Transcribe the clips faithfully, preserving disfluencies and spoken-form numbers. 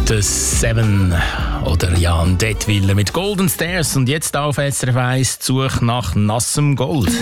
The Seven oder Jan Detwiller mit Golden Stairs und jetzt auf S R F eins die Suche nach nassem Gold.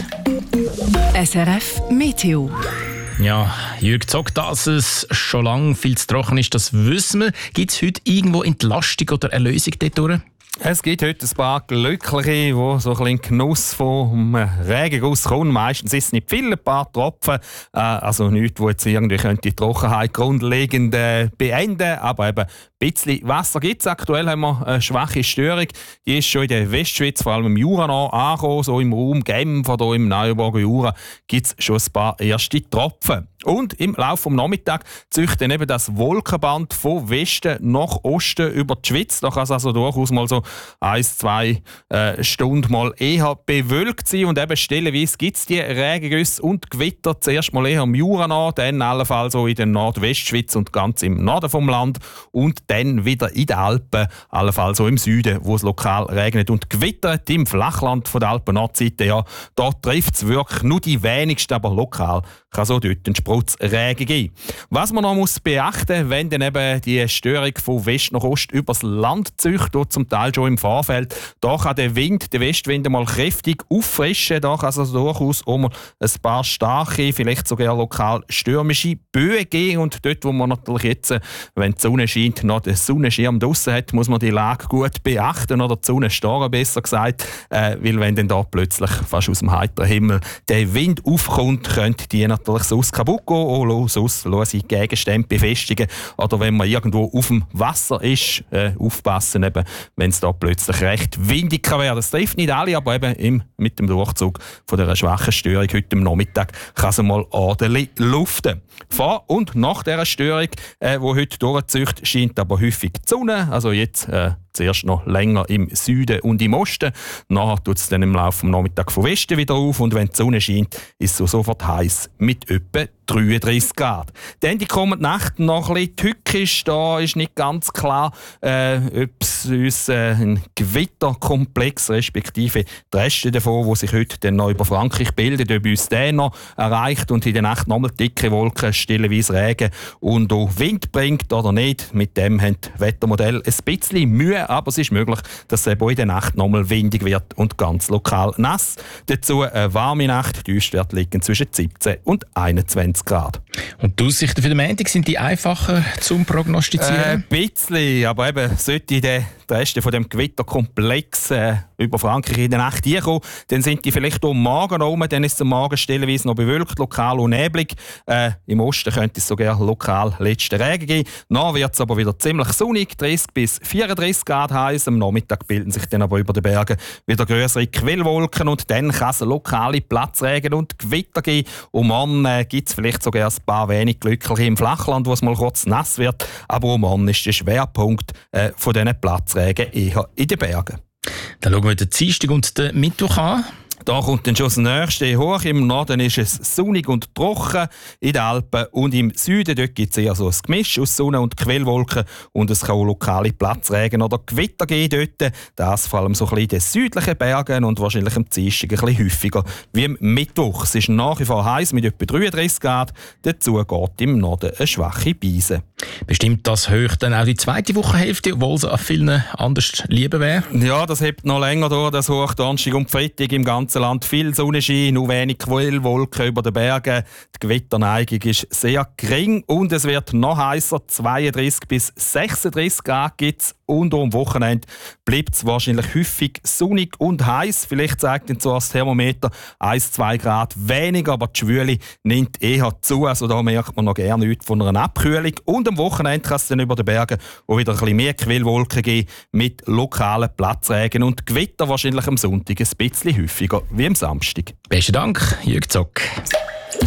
S R F Meteo. Ja, Jürg Zock, dass es schon lange viel zu trocken ist, das wissen wir. Gibt es heute irgendwo Entlastung oder Erlösung dort durch? Es gibt heute ein paar Glückliche, die so ein bisschen Genuss vom Regenguss kommen. Meistens ist es nicht viel, ein paar Tropfen. Äh, also nichts, wo jetzt irgendwie die Trockenheit grundlegend äh, beenden. Aber eben ein bisschen Wasser gibt es. Aktuell haben wir eine schwache Störung. Die ist schon in der Westschweiz, vor allem im Jura noch angekommen. So im Raum Genf oder im Neuenburger Jura gibt es schon ein paar erste Tropfen. Und im Laufe des Nachmittags zieht dann eben das Wolkenband von Westen nach Osten über die Schweiz. Da kann es also durchaus mal so ein, zwei äh, Stunden mal eher bewölkt sein. Und eben stellenweise gibt es die Regengüsse und Gewitter zuerst mal eher im Jura an, dann allenfalls so in der Nordwestschweiz und ganz im Norden vom Land. Und dann wieder in den Alpen, allenfalls so im Süden, wo es lokal regnet und gewittert. Im Flachland von der Alpen-Nordseite, ja, da trifft es wirklich nur die wenigsten, aber lokal kann so dort einen Sprutzregen geben. Was man noch muss beachten, wenn dann eben die Störung von West nach Ost übers Land zieht, zum Teil schon im Vorfeld, da kann der Wind, der Westwind einmal kräftig auffrischen, da kann es also durchaus um ein paar starke, vielleicht sogar lokal stürmische Böen geben. Und dort, wo man natürlich jetzt, wenn die Sonne scheint, noch den Sonnenschirm draussen hat, muss man die Lage gut beachten, oder die Sonnenstarre besser gesagt, äh, weil wenn dann da plötzlich fast aus dem heiteren Himmel der Wind aufkommt, könnte die natürlich sonst kaputt gehen oder sonst lose Gegenstände befestigen. Oder wenn man irgendwo auf dem Wasser ist, äh, aufpassen, eben, wenn es da plötzlich recht windig kann werden. Das trifft nicht alle, aber eben im, mit dem Durchzug von dieser schwachen Störung heute am Nachmittag kann es mal ordentlich luften. Vor und nach dieser Störung, äh, die heute durchzieht, scheint aber häufig die Sonne. Also jetzt äh, zuerst noch länger im Süden und im Osten. Nachher tut es dann im Laufe des Nachmittags von Westen wieder auf. Und wenn die Sonne scheint, ist es so sofort heiß mit etwa dreiunddreißig Grad. Dann die kommende Nacht noch ein bisschen tückisch. Da ist nicht ganz klar, äh, ob es uns äh, ein Gewitterkomplex, respektive die Reste davon, die sich heute dann noch über Frankreich bilden, ob uns der noch erreicht und in der Nacht nochmal dicke Wolken, stellenweise Regen und auch Wind bringt oder nicht. Mit dem haben die Wettermodelle ein bisschen Mühe, aber es ist möglich, dass es eben in der Nacht nochmal windig wird und ganz lokal nass. Dazu eine warme Nacht. Die Höchstwerte liegen zwischen siebzehn und einundzwanzig Grad. Und die Aussichten für den Montag, sind die einfacher zum Prognostizieren? Äh, ein bisschen, aber eben sollte der die Reste von dem Gewitterkomplex äh, über Frankreich in der Nacht hinkommen, dann sind die vielleicht um morgen herum, dann ist es am Morgen stellenweise noch bewölkt, lokal und neblig. Äh, Im Osten könnte es sogar lokal letzten Regen geben. Dann wird es aber wieder ziemlich sonnig, dreißig bis vierunddreißig Grad heiß. Am Nachmittag bilden sich dann aber über den Bergen wieder größere Quellwolken und dann kann es lokale Platzregen und Gewitter geben. Und morgen äh, gibt es vielleicht sogar ein paar wenig Glückliche im Flachland, wo es mal kurz nass wird. Aber morgen ist der Schwerpunkt äh, von diesen Platzregen eher in den Bergen. Dann schauen wir den Dienstag und den Mittwoch an. Da kommt dann schon das Nächste hoch. Im Norden ist es sonnig und trocken, in den Alpen und im Süden dort gibt es eher so ein Gemisch aus Sonne und Quellwolken und es kann auch lokale Platzregen oder Gewitter geben dort. Das vor allem so ein bisschen in den südlichen Bergen und wahrscheinlich am Dienstag ein bisschen häufiger wie am Mittwoch. Es ist nach wie vor heiß mit etwa dreiunddreißig Grad. Dazu geht im Norden eine schwache Beise. Bestimmt das hoch dann auch die zweite Wochenhälfte, obwohl es an vielen anders lieber wäre? Ja, das hebt noch länger durch, das Hoch Donnerstag und Freitag im ganzen Land. Viel Sonnenschein, nur wenig Quellwolken über den Bergen. Die Gewitterneigung ist sehr gering und es wird noch heißer. zweiunddreißig bis sechsunddreißig Grad gibt es und am Wochenende bleibt es wahrscheinlich häufig sonnig und heiß. Vielleicht zeigt dann zwar das Thermometer ein bis zwei Grad weniger, aber die Schwüle nimmt eher zu. Also da merkt man noch gerne nichts von einer Abkühlung. Und am Wochenende kann es dann über den Bergen auch wieder ein bisschen mehr Quellwolken geben mit lokalen Platzregen und Gewitter wahrscheinlich am Sonntag ein bisschen häufiger wie am Samstag. Besten Dank, Jürg Zock.